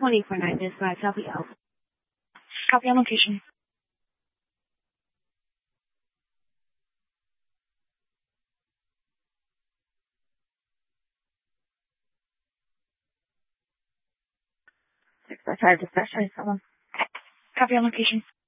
24-9 dispatch, help you out. Copy on location. Dispatch, I have dispatch, I need someone. Copy on location.